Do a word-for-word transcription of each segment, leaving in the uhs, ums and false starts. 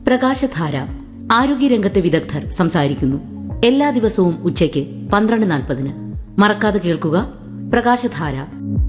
പ്രകാശധാര ആരോഗ്യരംഗത്തെ വിദഗ്ധർ സംസാരിക്കുന്നു. എല്ലാ ദിവസവും ഉച്ചയ്ക്ക് പന്ത്രണ്ട് നാൽപ്പതിന് മറക്കാതെ കേൾക്കുക പ്രകാശധാര.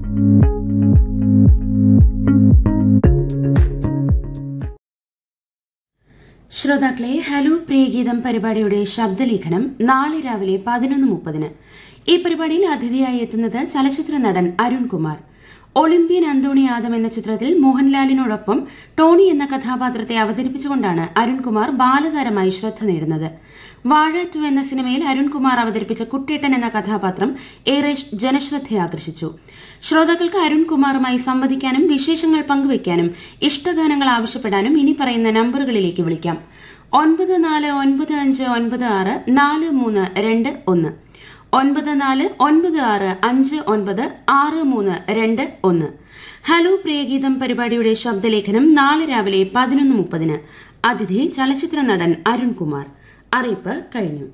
ശ്രോതാക്കളെ, ഹലോ പ്രിയഗീതം പരിപാടിയുടെ ശബ്ദലേഖനം നാളെ രാവിലെ പതിനൊന്ന് മുപ്പതിന്. ഈ പരിപാടിയിൽ അതിഥിയായി എത്തുന്നത് ചലച്ചിത്ര നടൻ അരുൺകുമാർ. ഒളിമ്പ്യൻ അന്തോണി ആദം എന്ന ചിത്രത്തിൽ മോഹൻലാലിനോടൊപ്പം ടോണി എന്ന കഥാപാത്രത്തെ അവതരിപ്പിച്ചുകൊണ്ടാണ് അരുൺകുമാർ ബാലതാരമായി ശ്രദ്ധ നേടുന്നത്. വാഴ ടു എന്ന സിനിമയിൽ അരുൺകുമാർ അവതരിപ്പിച്ച കുട്ടേട്ടൻ എന്ന കഥാപാത്രം ഏറെ ജനശ്രദ്ധയാകർഷിച്ചു. ശ്രോതാക്കൾക്ക് അരുൺകുമാറുമായി സംവദിക്കാനും വിശേഷങ്ങൾ പങ്കുവയ്ക്കാനും ഇഷ്ടഗാനങ്ങൾ ആവശ്യപ്പെടാനും ഇനി പറയുന്ന നമ്പറുകളിലേക്ക് വിളിക്കാം. ഒൻപത് നാല് ഒൻപത് അഞ്ച് ഒൻപത് ആറ് നാല് മൂന്ന് രണ്ട് ഒന്ന്, ഒൻപത് നാല് ഒൻപത് ആറ് അഞ്ച് ഒൻപത് ആറ് മൂന്ന് രണ്ട് ഒന്ന്. ഹലോ പ്രിയഗീതം പരിപാടിയുടെ ശബ്ദലേഖനം നാളെ രാവിലെ പതിനൊന്ന് മുപ്പതിന്. അതിഥി ചലച്ചിത്ര നടൻ അരുൺകുമാർ. അറിയിപ്പ് കഴിഞ്ഞു.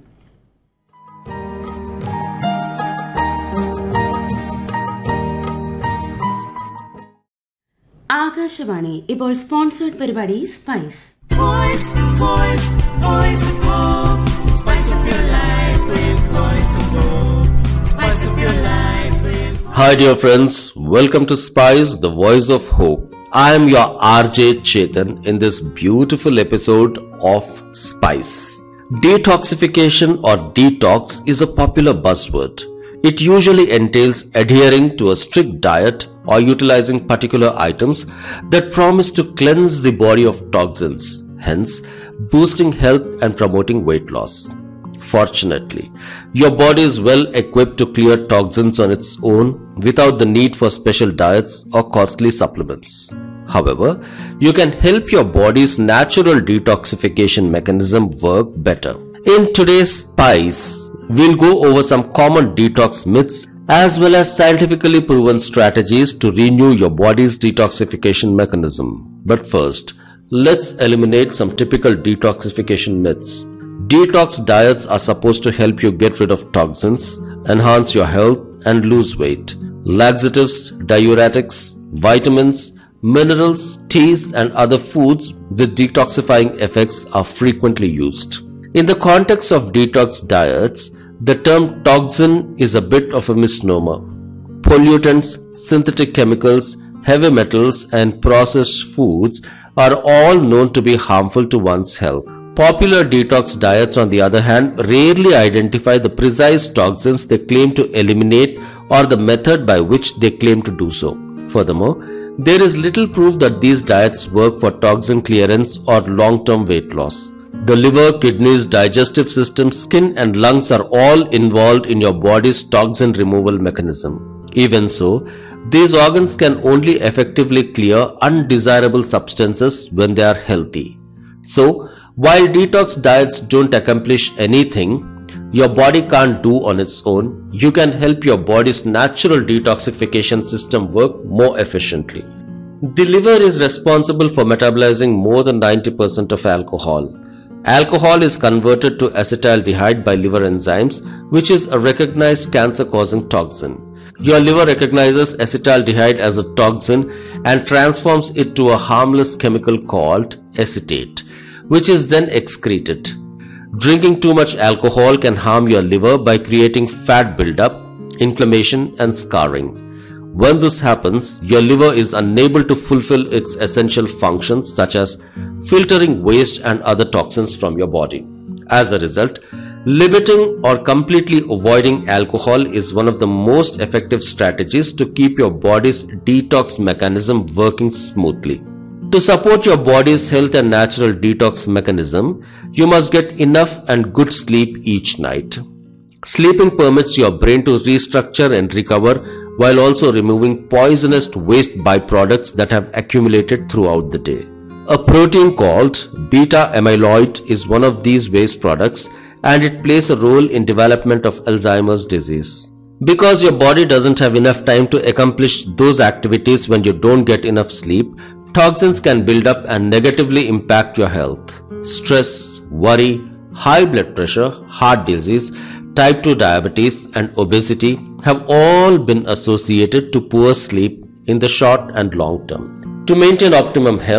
ആകാശവാണി ഇപ്പോൾ സ്പോൺസേർഡ് പരിപാടി spice. Voice, voice, voice of hope. Spice up your life with Voice of Hope. Spice up your life with hope. Hi dear friends, welcome to Spice, the Voice of Hope. I am your R J Chetan in this beautiful episode of Spice. Detoxification or detox is a popular buzzword. It usually entails adhering to a strict diet or utilizing particular items that promise to cleanse the body of toxins, hence boosting health and promoting weight loss. Fortunately, your body is well equipped to clear toxins on its own without the need for special diets or costly supplements. However, you can help your body's natural detoxification mechanism work better. In today's Spice, we'll go over some common detox myths as well as scientifically proven strategies to renew your body's detoxification mechanism. But first, let's eliminate some typical detoxification myths. Detox diets are supposed to help you get rid of toxins, enhance your health, and lose weight. Laxatives, diuretics, vitamins, minerals, teas, and other foods with detoxifying effects are frequently used. In the context of detox diets, the term toxin is a bit of a misnomer. Pollutants, synthetic chemicals, heavy metals, and processed foods are all known to be harmful to one's health. Popular detox diets, on the other hand, rarely identify the precise toxins they claim to eliminate or the method by which they claim to do so. Furthermore, there is little proof that these diets work for toxin clearance or long-term weight loss. The liver, kidneys, digestive system, skin and lungs are all involved in your body's toxin removal mechanism. Even so, these organs can only effectively clear undesirable substances when they are healthy. So, while detox diets don't accomplish anything your body can't do on its own, you can help your body's natural detoxification system work more efficiently. The liver is responsible for metabolizing more than ninety percent of alcohol. Alcohol is converted to acetaldehyde by liver enzymes, which is a recognized cancer-causing toxin. Your liver recognizes acetaldehyde as a toxin and transforms it to a harmless chemical called acetate, which is then excreted. Drinking too much alcohol can harm your liver by creating fat buildup, inflammation, and scarring. When this happens, your liver is unable to fulfill its essential functions such as filtering waste and other toxins from your body. As a result, limiting or completely avoiding alcohol is one of the most effective strategies to keep your body's detox mechanism working smoothly. To support your body's health and natural detox mechanism, you must get enough and good sleep each night. Sleeping permits your brain to restructure and recover while also removing poisonous waste byproducts that have accumulated throughout the day. A protein called beta amyloid is one of these waste products, and it plays a role in development of Alzheimer's disease. Because your body doesn't have enough time to accomplish those activities when you don't get enough sleep, toxins can build up and negatively impact your health. Stress, worry, high blood pressure, heart disease, type two diabetes, and obesity have all been associated to poor sleep in the short and long term. To maintain optimum health,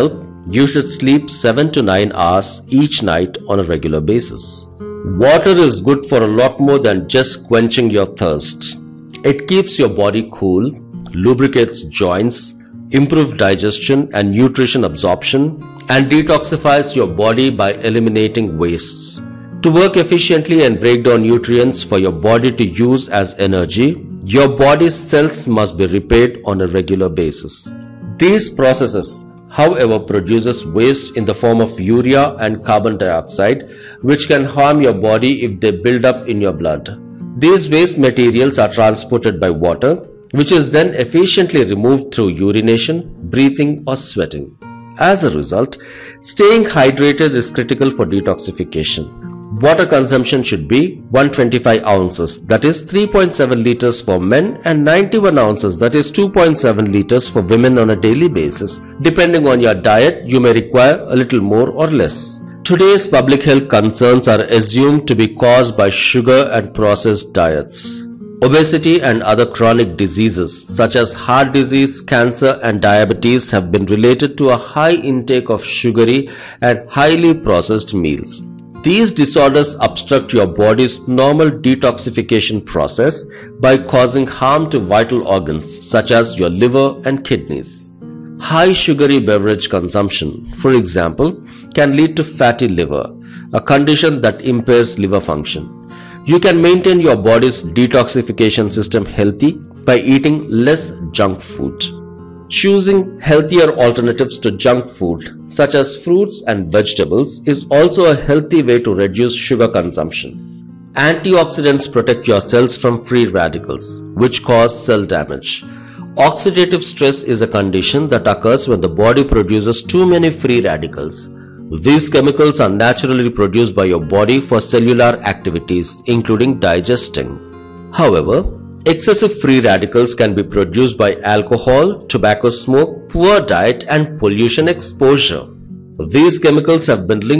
you should sleep seven to nine hours each night on a regular basis. Water is good for a lot more than just quenching your thirst. It keeps your body cool, lubricates joints, improves digestion and nutrition absorption, and detoxifies your body by eliminating wastes. To work efficiently and break down nutrients for your body to use as energy, your body's cells must be repaired on a regular basis. These processes, however, produces waste in the form of urea and carbon dioxide, which can harm your body if they build up in your blood. These waste materials are transported by water, which is then efficiently removed through urination, breathing, or sweating. As a result, staying hydrated is critical for detoxification. Water consumption should be one hundred twenty-five ounces, that is three point seven liters for men, and ninety-one ounces, that is two point seven liters for women on a daily basis. Depending on your diet, you may require a little more or less. Today's public health concerns are assumed to be caused by sugar and processed diets. Obesity and other chronic diseases such as heart disease, cancer, and diabetes have been related to a high intake of sugary and highly processed meals. These disorders obstruct your body's normal detoxification process by causing harm to vital organs such as your liver and kidneys. High sugary beverage consumption, for example, can lead to fatty liver, a condition that impairs liver function. You can maintain your body's detoxification system healthy by eating less junk food. Choosing healthier alternatives to junk food, such as fruits and vegetables, is also a healthy way to reduce sugar consumption. Antioxidants protect your cells from free radicals, which cause cell damage. Oxidative stress is a condition that occurs when the body produces too many free radicals. These chemicals are naturally produced by your body for cellular activities, including digesting. However, excessive free radicals can be produced by alcohol, tobacco smoke, poor diet, and pollution exposure. These chemicals have been linked